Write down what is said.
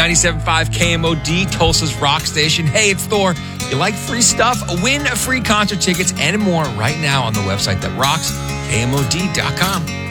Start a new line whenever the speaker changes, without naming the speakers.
97.5 KMOD, Tulsa's rock station. Hey, it's Thor. You like free stuff? Win free concert tickets and more right now on the website that rocks, KMOD.com.